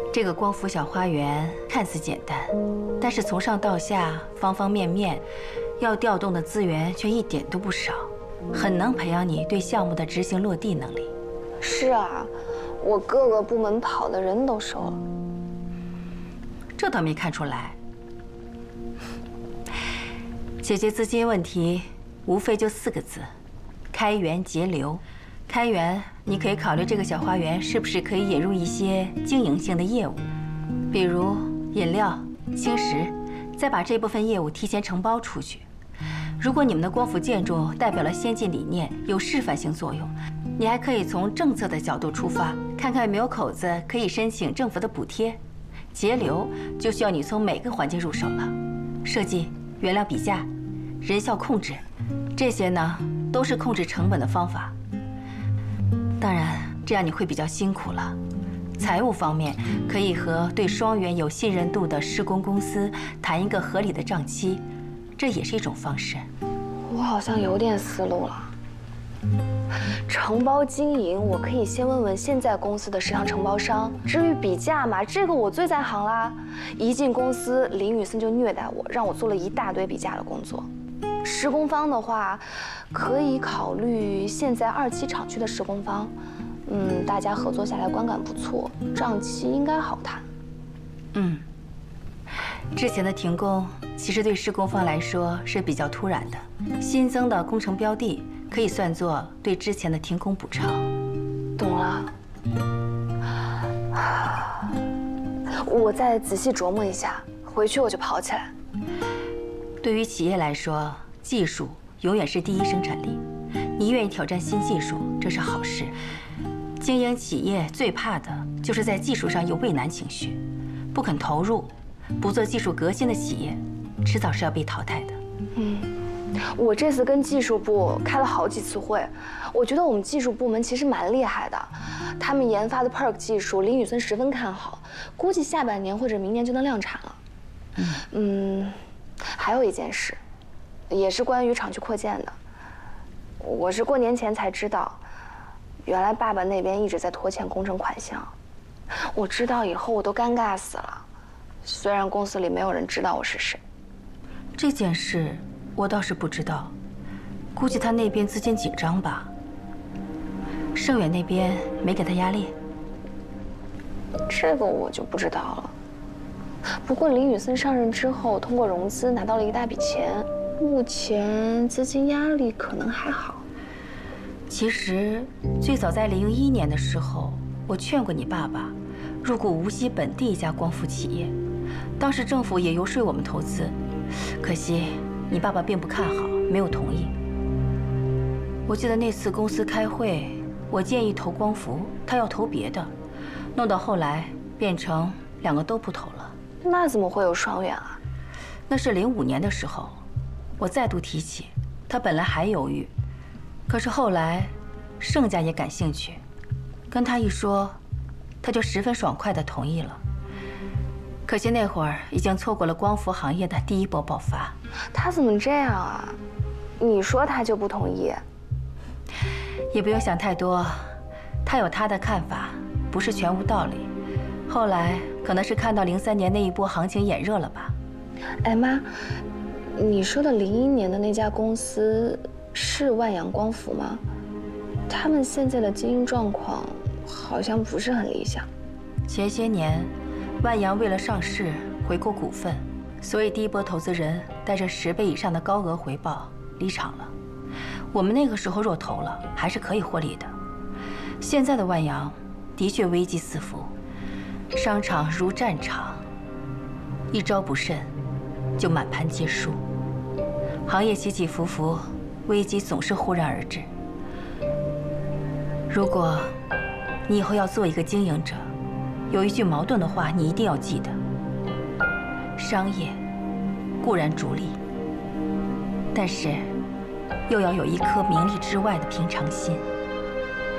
这个光伏小花园看似简单，但是从上到下方方面面，要调动的资源却一点都不少，很能培养你对项目的执行落地能力。 是啊，我各个部门跑的人都收了。 这倒没看出来。解决资金问题，无非就4个字：开源节流。开源，你可以考虑这个小花园是不是可以引入一些经营性的业务，比如饮料、轻食，再把这部分业务提前承包出去。如果你们的光伏建筑代表了先进理念，有示范性作用，你还可以从政策的角度出发，看看有没有口子可以申请政府的补贴。节流就需要你从每个环节入手了，设计、原料比价、人效控制，这些呢都是控制成本的方法。当然，这样你会比较辛苦了。财务方面，可以和对双元有信任度的施工公司谈一个合理的账期，这也是一种方式。 我好像有点思路了。承包经营，我可以先问问现在公司的食堂承包商。至于比价嘛，这个我最在行啦。一进公司，林宇森就虐待我，让我做了一大堆比价的工作。施工方的话，可以考虑现在2期厂区的施工方。大家合作下来观感不错，账期应该好谈。 之前的停工其实对施工方来说是比较突然的，新增的工程标的可以算作对之前的停工补偿。 懂了，我再仔细琢磨一下，回去我就跑起来。 对于企业来说，技术永远是第一生产力。你愿意挑战新技术，这是好事。经营企业最怕的就是在技术上有畏难情绪，不肯投入，不做技术革新的企业，迟早是要被淘汰的。 我这次跟技术部开了好几次会，我觉得我们技术部门其实蛮厉害的，他们研发的 PERC 技术，林宇森十分看好，估计下半年或者明年就能量产了。还有一件事，也是关于厂区扩建的，我是过年前才知道，原来爸爸那边一直在拖欠工程款项，我知道以后我都尴尬死了。虽然公司里没有人知道我是谁。 这件事我倒是不知道，估计他那边资金紧张吧。盛远那边没给他压力？ 这个我就不知道了。不过林宇森上任之后，通过融资拿到了一大笔钱，目前资金压力可能还好。 其实最早在2011年的时候，我劝过你爸爸入股无锡本地一家光伏企业，当时政府也游说我们投资，可惜你爸爸并不看好，没有同意。我记得那次公司开会，我建议投光伏，他要投别的，弄到后来变成2个都不投了。 那怎么会有双元啊？ 那是05年的时候，我再度提起，他本来还犹豫，可是后来盛家也感兴趣，跟他一说，他就十分爽快地同意了。可惜那会儿已经错过了光伏行业的第一波爆发。 他怎么这样啊？你说他就不同意？ 也不用想太多，他有他的看法，不是全无道理。后来可能是看到03年那一波行情眼热了吧。 哎妈，你说的01年的那家公司是万阳光伏吗？他们现在的经营状况好像不是很理想。 前些年，万阳为了上市回购股份，所以第一波投资人带着10倍以上的高额回报离场了。我们那个时候若投了，还是可以获利的。现在的万阳的确危机四伏，商场如战场，一招不慎就满盘皆输。行业起起伏伏，危机总是忽然而至。如果你以后要做一个经营者，有一句矛盾的话你一定要记得：商业固然逐利，但是又要有一颗名利之外的平常心。